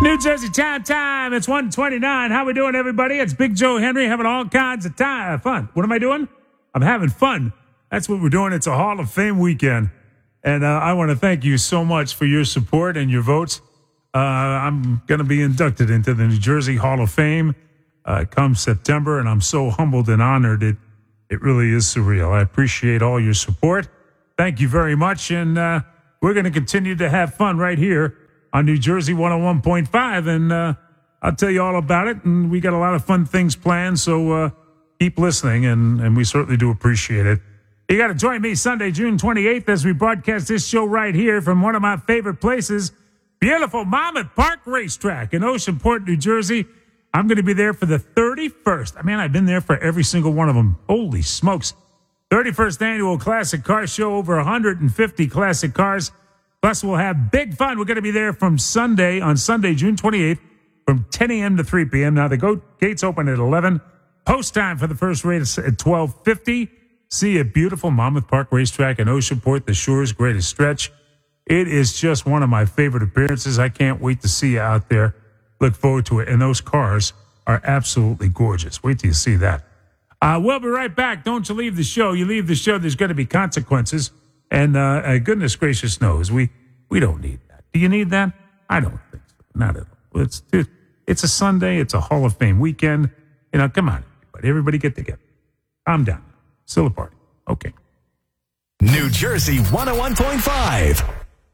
New Jersey time. It's 1:29. How we doing, everybody? It's Big Joe Henry having all kinds of fun. What am I doing? I'm having fun. That's what we're doing. It's a Hall of Fame weekend. And I want to thank you so much for your support and your votes. I'm going to be inducted into the New Jersey Hall of Fame come September, and I'm so humbled and honored. It really is surreal. I appreciate all your support. Thank you very much. And we're going to continue to have fun right here on New Jersey 101.5, and I'll tell you all about it. And we got a lot of fun things planned, so keep listening, and we certainly do appreciate it. You got to join me Sunday, June 28th, as we broadcast this show right here from one of my favorite places, beautiful Monmouth Park Racetrack in Oceanport, New Jersey. I'm going to be there for the 31st. I mean, I've been there for every single one of them. Holy smokes. 31st Annual Classic Car Show, over 150 classic cars. Plus, we'll have big fun. We're going to be there on Sunday, June 28th, from 10 a.m. to 3 p.m. Now, the gates open at 11. Post time for the first race at 12:50. See a beautiful Monmouth Park Racetrack in Oceanport, the shore's greatest stretch. It is just one of my favorite appearances. I can't wait to see you out there. Look forward to it. And those cars are absolutely gorgeous. Wait till you see that. We'll be right back. Don't you leave the show. You leave the show, there's going to be consequences. And goodness gracious knows, we don't need that. Do you need that? I don't think so. Not at all. It's a Sunday. It's a Hall of Fame weekend. You know, come on, everybody get together. Calm down. Still a party. Okay. New Jersey 101.5.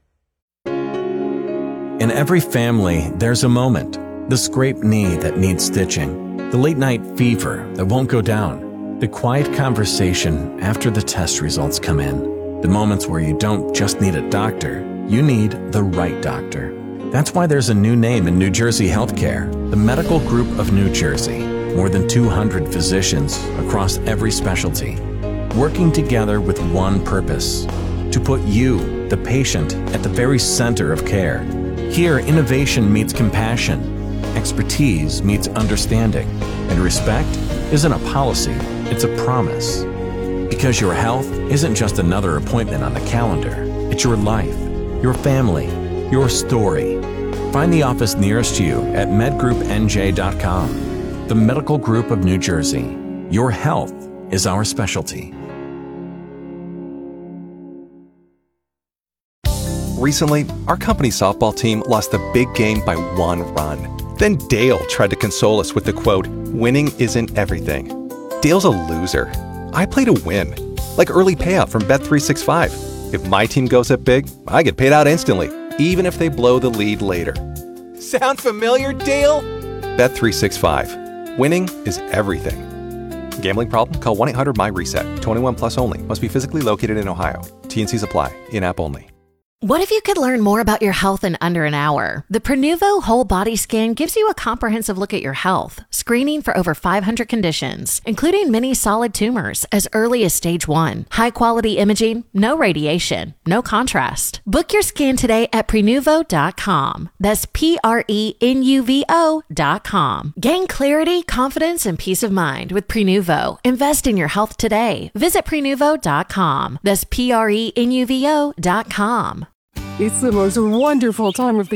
In every family, there's a moment. The scraped knee that needs stitching. The late night fever that won't go down. The quiet conversation after the test results come in. The moments where you don't just need a doctor, you need the right doctor. That's why there's a new name in New Jersey healthcare, the Medical Group of New Jersey. More than 200 physicians across every specialty, working together with one purpose, to put you, the patient, at the very center of care. Here, innovation meets compassion, expertise meets understanding, and respect isn't a policy, it's a promise. Because your health isn't just another appointment on the calendar. It's your life, your family, your story. Find the office nearest you at medgroupnj.com. The Medical Group of New Jersey. Your health is our specialty. Recently, our company softball team lost the big game by 1 run. Then Dale tried to console us with the quote, "Winning isn't everything." Dale's a loser. I play to win. Like early payout from Bet365. If my team goes up big, I get paid out instantly, even if they blow the lead later. Sound familiar, Dale? Bet365. Winning is everything. Gambling problem? Call 1-800-MY-RESET. 21 plus only. Must be physically located in Ohio. T&Cs apply. In-app only. What if you could learn more about your health in under an hour? The Prenuvo Whole Body Scan gives you a comprehensive look at your health, screening for over 500 conditions, including many solid tumors as early as stage 1. High-quality imaging, no radiation, no contrast. Book your scan today at Prenuvo.com. That's Prenuvo.com. Gain clarity, confidence, and peace of mind with Prenuvo. Invest in your health today. Visit Prenuvo.com. That's Prenuvo.com. It's the most wonderful time of the